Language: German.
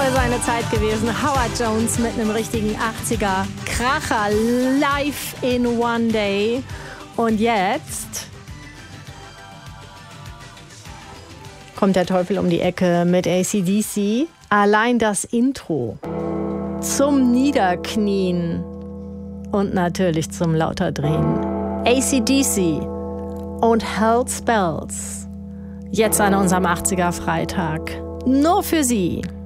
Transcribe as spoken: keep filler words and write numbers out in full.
voll seine Zeit gewesen. Howard Jones mit einem richtigen achtziger Kracher live in one day. Und jetzt kommt der Teufel um die Ecke mit A C D C. Allein das Intro zum Niederknien und natürlich zum Lauterdrehen. A C D C und Hell's Bells. Jetzt an unserem achtziger Freitag. Nur für Sie.